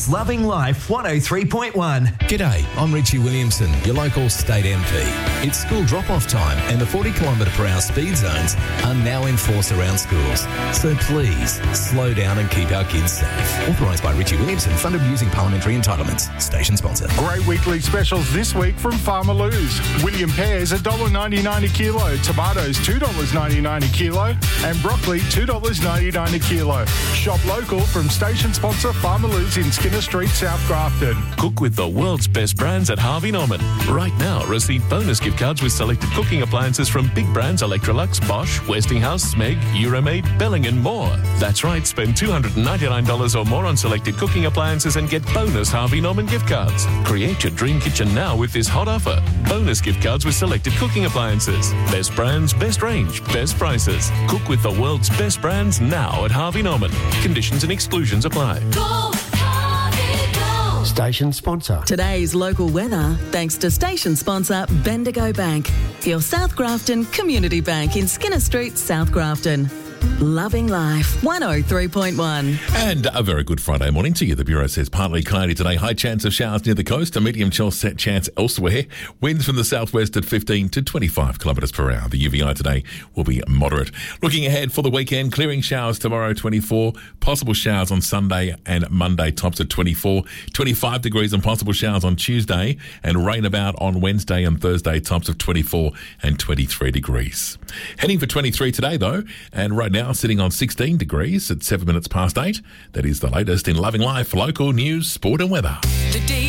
Loving Life 103.1. G'day, I'm Richie Williamson, your local state MP. It's school drop-off time and the 40km/h speed zones are now in force around schools. So please, slow down and keep our kids safe. Authorised by Richie Williamson, funded using parliamentary entitlements. Station sponsor. Great weekly specials this week from Farmer Lou's. William pears $1.99 a kilo, tomatoes $2.99 a kilo, and broccoli $2.99 a kilo. Shop local from station sponsor Farmer Lou's in Skinner Street, South Grafton. Cook with the world's best brands at Harvey Norman. Right now, receive bonus gift cards with selected cooking appliances from big brands Electrolux, Bosch, Westinghouse, Smeg, Euromaid, Belling and more. That's right, spend $299 or more on selected cooking appliances and get bonus Harvey Norman gift cards. Create your dream kitchen now with this hot offer. Bonus gift cards with selected cooking appliances. Best brands, best range, best prices. Cook with the world's best brands now at Harvey Norman. Conditions and exclusions apply. Station sponsor. Today's local weather, thanks to station sponsor Bendigo Bank, your South Grafton community bank in Skinner Street, South Grafton. Loving Life 103.1. And a very good Friday morning to you. The Bureau says partly cloudy today. High chance of showers near the coast. A medium chance elsewhere. Winds from the southwest at 15 to 25 km/h. The UVI today will be moderate. Looking ahead for the weekend, clearing showers tomorrow 24. Possible showers on Sunday and Monday, tops at 24. 25 degrees and possible showers on Tuesday. And rain about on Wednesday and Thursday, tops of 24 and 23 degrees. Heading for 23 today though. And right now sitting on 16 degrees at 7 minutes past 8. That is the latest in Loving Life, local news, sport and weather. The day